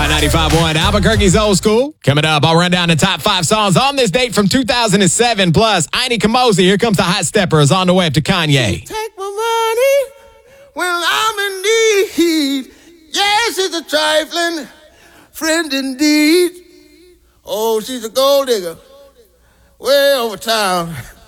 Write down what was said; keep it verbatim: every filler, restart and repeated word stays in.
ninety-five point one, Albuquerque's Old School. Coming up, I'll run down the top five songs on this date from two thousand seven. Plus, Aini Kamosi, Here Comes the Hot Steppers on the way up to Kanye. Take my money when I'm in need. Yes, it's a trifling friend indeed. Oh, she's a gold digger way over town.